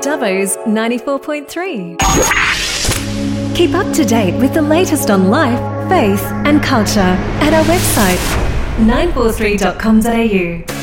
Dubbo's 94.3. Keep up to date with the latest on life, faith and culture at our website 943.com.au.